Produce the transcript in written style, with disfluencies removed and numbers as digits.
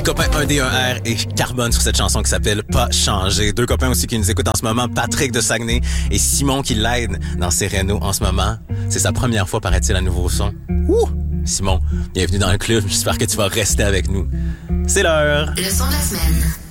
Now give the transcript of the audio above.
copains 1D1R et Carbone sur cette chanson qui s'appelle Pas changer. Deux copains aussi qui nous écoutent en ce moment, Patrick de Saguenay et Simon qui l'aide dans ses rénaux en ce moment. C'est sa première fois, paraît-il, à Nouveau Son. Ouh! Simon, bienvenue dans le club. J'espère que tu vas rester avec nous. C'est l'heure. Le son de la semaine.